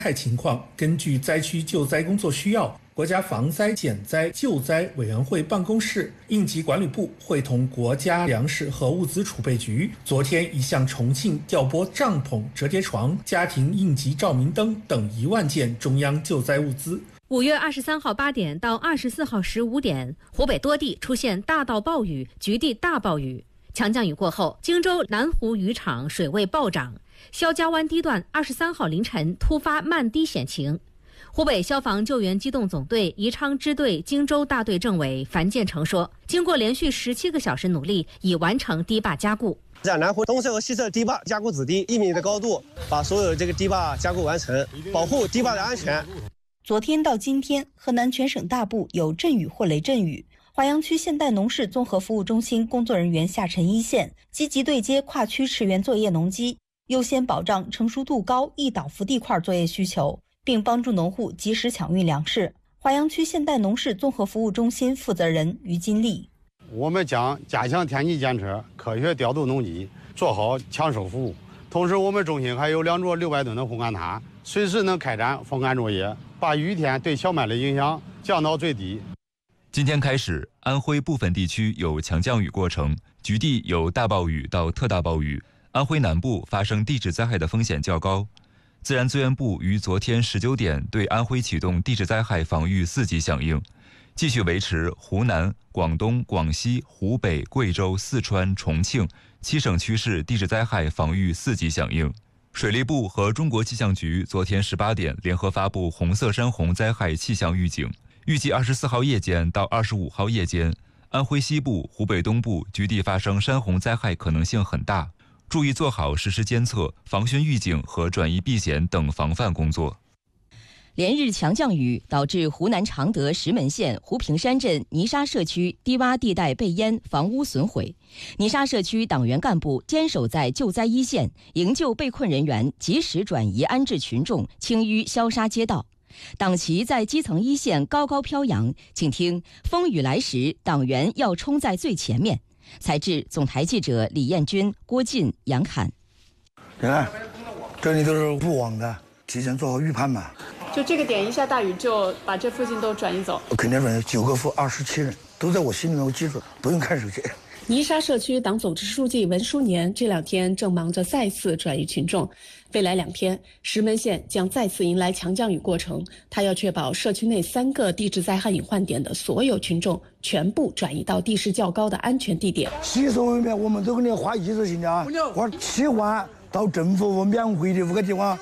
害情况，根据灾区救灾工作需要，国家防灾减灾救灾委员会办公室、应急管理部会同国家粮食和物资储备局，昨天已向重庆调拨帐篷、折叠床、家庭应急照明灯等1万件中央救灾物资。 5月23号8点到24号15点，湖北多地出现大到暴雨、局地大暴雨。强降雨过后，荆州南湖渔场水位暴涨，肖家湾堤段23号凌晨突发漫堤险情。湖北消防救援机动总队宜昌支队荆州大队政委樊建成说，经过连续17个小时努力，已完成堤坝加固。 在南湖东侧和西侧堤坝加固子堤1米的高度，把所有这个堤坝加固完成，保护堤坝的安全。 昨天到今天，河南全省大部有阵雨或雷阵雨。华阳区现代农事综合服务中心工作人员下沉一线，积极对接跨区驰援作业农机，优先保障成熟度高易倒伏地块作业需求，并帮助农户及时抢运粮食。华阳区现代农事综合服务中心负责人于金丽： 我们将加强天气监测，科学调度农机，做好抢收服务。同时，我们中心还有2座600吨的烘干塔，随时能开展风干作业，把雨天对小麦的影响降到最低。 今天开始，安徽部分地区有强降雨过程，局地有大暴雨到特大暴雨。安徽南部发生地质灾害的风险较高。自然资源部于昨天19点对安徽启动地质灾害防御4级响应，继续维持湖南、广东、广西、湖北、贵州、四川、重庆7省区市地质灾害防御4级响应。水利部和中国气象局昨天18点联合发布红色山洪灾害气象预警，预计24号夜间到25号夜间，安徽西部、湖北东部局地发生山洪灾害可能性很大，注意做好实时监测、防汛预警和转移避险等防范工作。 连日强降雨导致湖南常德石门县湖平山镇泥沙社区低洼地带被淹，房屋损毁。泥沙社区党员干部坚守在救灾一线，营救被困人员，及时转移安置群众，清淤消杀街道。党旗在基层一线高高飘扬，请听风雨来时，党员要冲在最前面。采制总台记者李彦军、郭进、杨侃。 你看，这里都是不网的，提前做好预判嘛。 就这个点一下大雨就把这附近都转移走。 我肯定转移9个副27人，都在我心里面，我记住，不用看手机。 泥沙社区党总支书记文书年这2天正忙着再次转移群众。未来2天，石门县将再次迎来强降雨过程，他要确保社区内3个地质灾害隐患点的所有群众全部转移到地势较高的安全地点。 洗手方面，我们都给你花意识性的啊，花7万到政府免费的5个地方。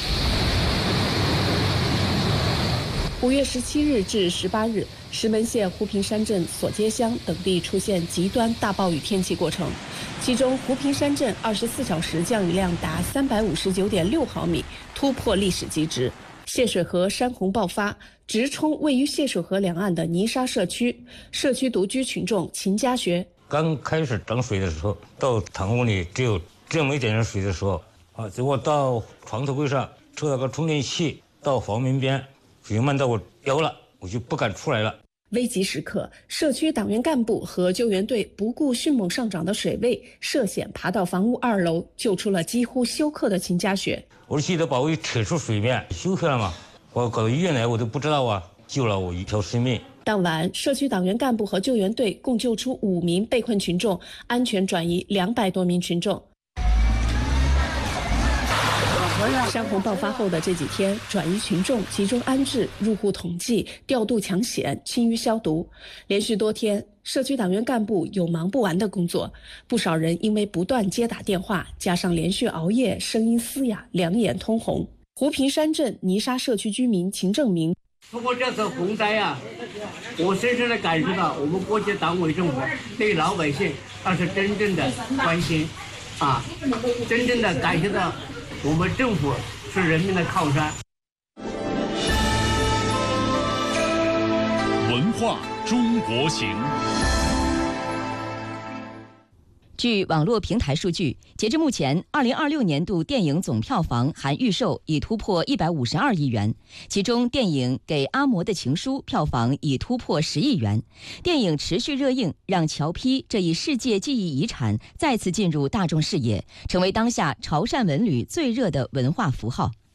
5月17日至18日，石门县湖平山镇索街乡等地出现极端大暴雨天气过程，其中湖平山镇24小时降雨量达359.6毫米，突破历史极值。泄水河山洪爆发，直冲位于泄水河两岸的泥沙社区，社区独居群众秦家学。 刚开始涨水的时候，到堂屋里只有这么一点水的时候，结果到床头柜上抽了个充电器，到房门边。水漫到我腰了，我就不敢出来了。 危急时刻，社区党员干部和救援队不顾迅猛上涨的水位，涉险爬到房屋2楼，救出了几乎休克的秦家雪。 我记得把我扯出水面，休克了嘛，我搞到医院来，我都不知道啊，救了我一条生命。 当晚，社区党员干部和救援队共救出5名被困群众，安全转移200多名群众。山洪爆发后的这几天，转移群众、集中安置、入户统计、调度抢险、清淤消毒，连续多天，社区党员干部有忙不完的工作。不少人因为不断接打电话，加上连续熬夜，声音嘶哑，两眼通红。湖平山镇泥沙社区居民秦正明： 通过这次洪灾我深深地感受到我们国家党委政府对老百姓那是真正的关心真正的感觉到我们政府是人民的靠山。 文化中国行。 据网络平台数据，截至目前，2026年度电影总票房含预售已突破152亿元，其中电影《给阿嬷的情书》票房已突破10亿元。电影持续热映，让侨批这一世界记忆遗产再次进入大众视野，成为当下潮汕文旅最热的文化符号。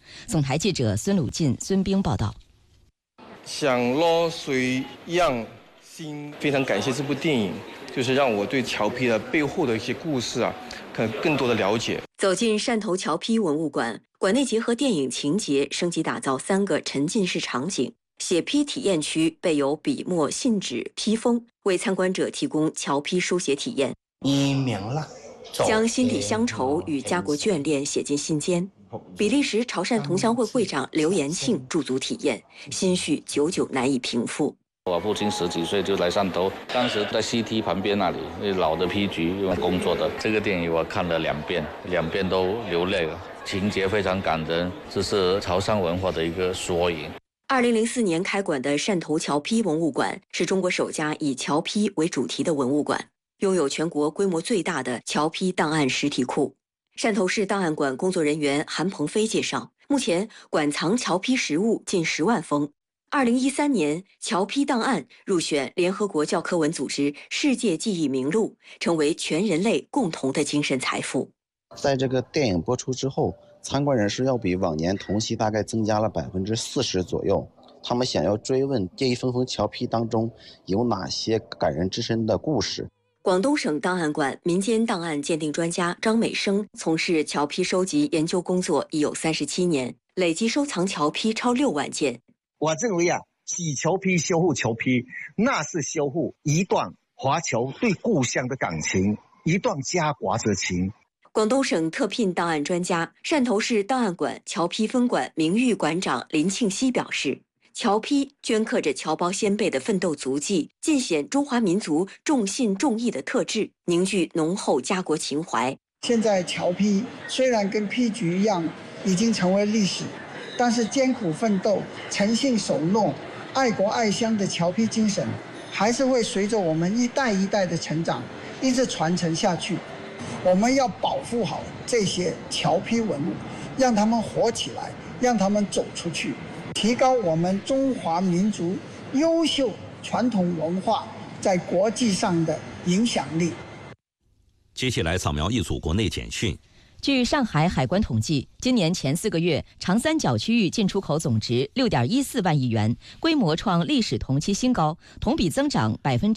总台记者孙鲁进、孙兵报道。 像落水一样心，非常感谢这部电影，就是让我对侨批的背后的一些故事更多的了解。 走进汕头侨批文物馆，馆内结合电影情节，升级打造3个沉浸式场景。写批体验区备有笔墨、信纸、批封，为参观者提供侨批书写体验。 你明了， 将心底乡愁与家国眷恋写进心间。比利时潮汕同乡会会长刘延庆驻足体验，心绪久久难以平复。 我父亲10几岁就来汕头，当时在 CT 旁边那里，老的批局工作的。这个电影我看了2遍，2遍都流泪了，情节非常感人，这是潮汕文化的一个缩影。 2004年开馆的汕头侨批文物馆是中国首家以侨批为主题的文物馆，拥有全国规模最大的侨批档案实体库。汕头市档案馆工作人员韩鹏飞介绍，目前馆藏侨批实物近10万封。2013年，侨批档案入选联合国教科文组织世界记忆名录，成为全人类共同的精神财富。 在这个电影播出之后，参观人数要比往年同期大概增加了40%左右。他们想要追问这一封封侨批当中有哪些感人至深的故事。 广东省档案馆民间档案鉴定专家张美生从事侨批收集研究工作已有37年，累计收藏侨批超6万件。 我认为洗侨批、修复侨批，那是修复一段华侨对故乡的感情，一段家国之情。 广东省特聘档案专家、汕头市档案馆侨批分馆名誉馆长林庆熙表示，侨批镌刻着侨胞先辈的奋斗足迹，尽显中华民族重信重义的特质，凝聚浓厚家国情怀。 现在侨批虽然跟批局一样已经成为历史，但是艰苦奋斗、诚信守诺、爱国爱乡的侨批精神，还是会随着我们一代一代的成长，一直传承下去。我们要保护好这些侨批文物，让他们活起来，让他们走出去，提高我们中华民族优秀传统文化在国际上的影响力。 接下来扫描一组国内简讯。 据上海海关统计，今年前4个月，长三角区域进出口总值6.14万亿元，规模创历史同期新高，同比增长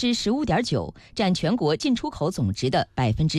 15.9%，占全国进出口总值的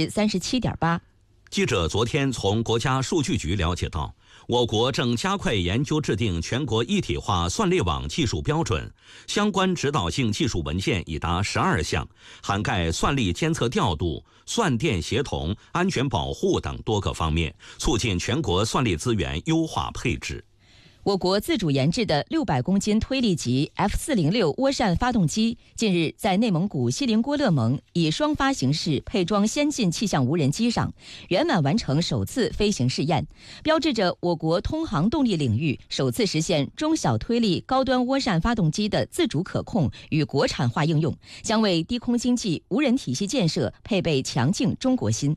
37.8%。 记者昨天从国家数据局了解到，我国正加快研究制定全国一体化算力网技术标准，相关指导性技术文件已达12项，涵盖算力监测调度、算电协同、安全保护等多个方面，促进全国算力资源优化配置。 我国自主研制的600公斤推力级 F406 涡扇发动机近日在内蒙古锡林郭勒盟以双发形式配装先进气象无人机上，圆满完成首次飞行试验，标志着我国通航动力领域首次实现中小推力高端涡扇发动机的自主可控与国产化应用，将为低空经济无人体系建设配备强劲中国心。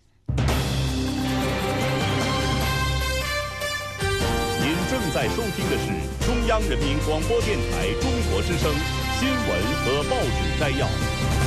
正在收听的是中央人民广播电台中国之声新闻和报纸摘要。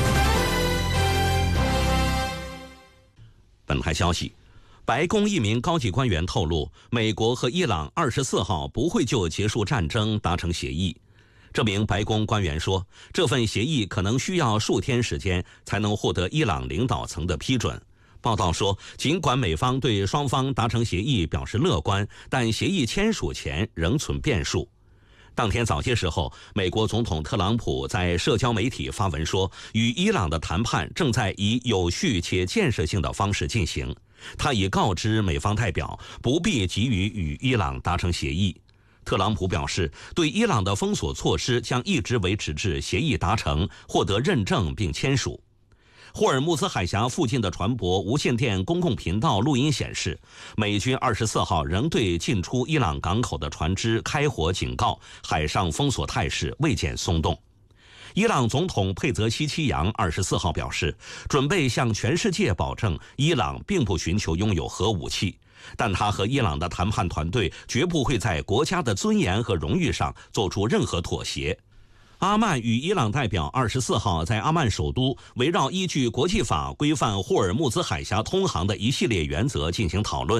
本台消息，白宫一名高级官员透露，美国和伊朗24号不会就结束战争达成协议。这名白宫官员说，这份协议可能需要数天时间才能获得伊朗领导层的批准。报道说，尽管美方对双方达成协议表示乐观，但协议签署前仍存变数。当天早些时候，美国总统特朗普在社交媒体发文说，与伊朗的谈判正在以有序且建设性的方式进行。他已告知美方代表不必急于与伊朗达成协议。特朗普表示，对伊朗的封锁措施将一直维持至协议达成、获得认证并签署。霍尔木兹海峡附近的船舶无线电公共频道录音显示，美军24号仍对进出伊朗港口的船只开火警告，海上封锁态势未见松动。伊朗总统佩泽希奇扬24号表示，准备向全世界保证伊朗并不寻求拥有核武器，但他和伊朗的谈判团队绝不会在国家的尊严和荣誉上做出任何妥协。阿曼与伊朗代表24号在阿曼首都围绕依据国际法规范霍尔木兹海峡通航的一系列原则进行讨论，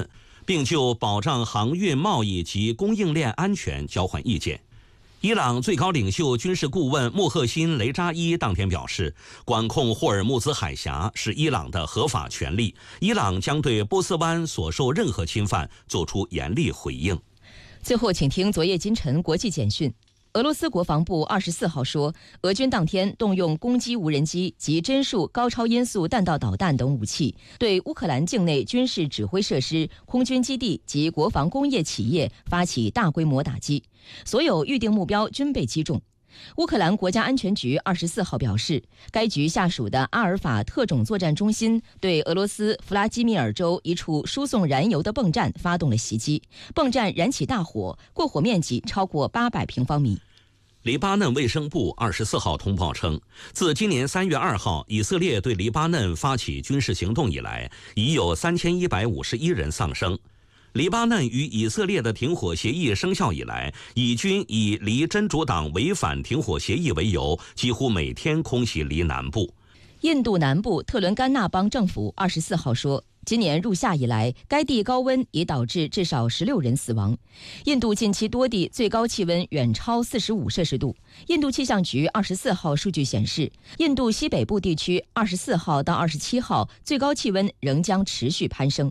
并就保障航运贸易及供应链安全交换意见。伊朗最高领袖军事顾问穆赫辛·雷扎伊当天表示，管控霍尔木兹海峡是伊朗的合法权利，伊朗将对波斯湾所受任何侵犯作出严厉回应。 最后，请听昨夜今晨国际简讯。俄罗斯国防部24号说，俄军当天动用攻击无人机及帧数高超音速弹道导弹等武器，对乌克兰境内军事指挥设施、空军基地及国防工业企业发起大规模打击，所有预定目标均被击中。乌克兰国家安全局24号表示，该局下属的阿尔法特种作战中心对俄罗斯弗拉基米尔州一处输送燃油的泵站发动了袭击，泵站燃起大火，过火面积超过800平方米。 黎巴嫩卫生部24号通报称，自今年3月2号以色列对黎巴嫩发起军事行动以来，已有3151人丧生。黎巴嫩与以色列的停火协议生效以来，以军以黎真主党违反停火协议为由，几乎每天空袭黎南部。 印度南部特伦甘纳邦政府24号说，今年入夏以来，该地高温已导致至少16人死亡。印度近期多地最高气温远超45摄氏度。印度气象局24号数据显示，印度西北部地区24号到27号最高气温仍将持续攀升。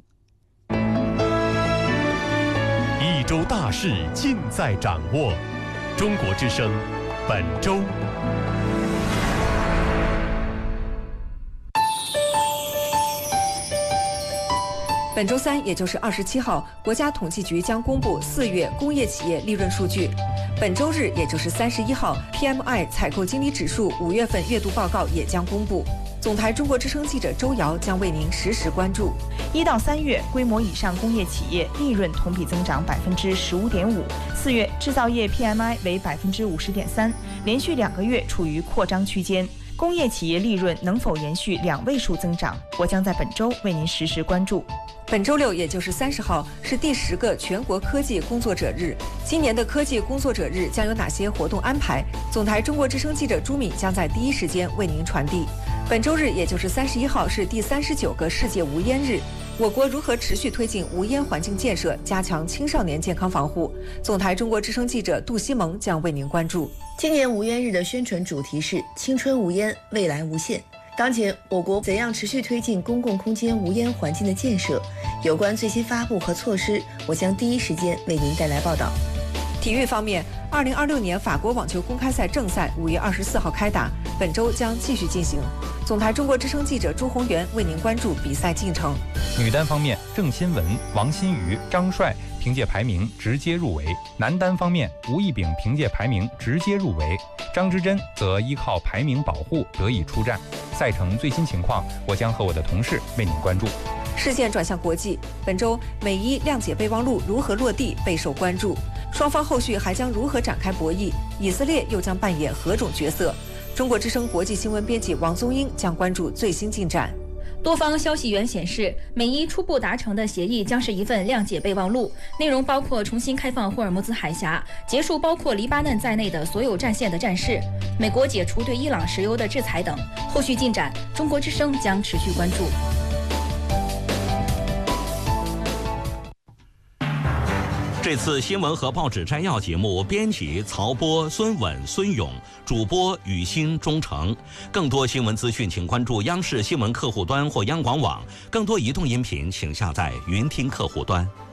一周大事尽在掌握，中国之声本周。 本周三，也就是27号，国家统计局将公布4月工业企业利润数据。本周日，也就是31号 ，PMI 采购经理指数5月份月度报告也将公布。总台中国之声记者周瑶将为您实时关注。 1到3月，规模以上工业企业利润同比增长15.5%，4月制造业 PMI 为50.3%，连续2个月处于扩张区间。工业企业利润能否延续2位数增长，我将在本周为您实时关注。 本周六，也就是30号，是第10个全国科技工作者日。今年的科技工作者日将有哪些活动安排？总台中国之声记者朱敏将在第一时间为您传递。本周日，也就是31号，是第39个世界无烟日。我国如何持续推进无烟环境建设，加强青少年健康防护？总台中国之声记者杜西蒙将为您关注。 今年无烟日的宣传主题是青春无烟，未来无限。当前，我国怎样持续推进公共空间无烟环境的建设？有关最新发布和措施，我将第一时间为您带来报道。 体育方面，2026年法国网球公开赛正赛5月24号开打，本周将继续进行。总台中国之声记者朱宏元为您关注比赛进程。 女单方面，郑钦文、王欣瑜、张帅凭借排名直接入围；男单方面，吴亦丙凭借排名直接入围，张之臻则依靠排名保护得以出战。赛程最新情况，我将和我的同事为您关注。 视线转向国际，本周美伊谅解备忘录如何落地备受关注，双方后续还将如何展开博弈？以色列又将扮演何种角色？中国之声国际新闻编辑王宗英将关注最新进展。 多方消息源显示，美伊初步达成的协议将是一份谅解备忘录，内容包括重新开放霍尔木兹海峡，结束包括黎巴嫩在内的所有战线的战事，美国解除对伊朗石油的制裁等。后续进展，中国之声将持续关注。 这次新闻和报纸摘要节目，编辑曹波、孙稳、孙勇，主播雨欣、钟诚。更多新闻资讯，请关注央视新闻客户端或央广网。更多移动音频，请下载云听客户端。